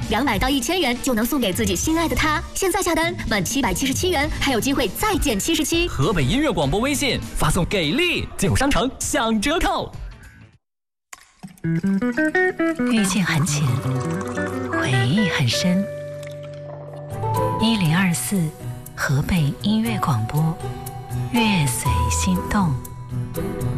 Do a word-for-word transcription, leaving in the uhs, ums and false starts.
两百到一千元就能送给自己心爱的他。现在下单满七百七十七元，还有机会再减七十七。 河北音乐广播微信发送给力，进入商城享折扣。 遇见很浅，回忆很深。一零二四河北音乐广播，乐随心动。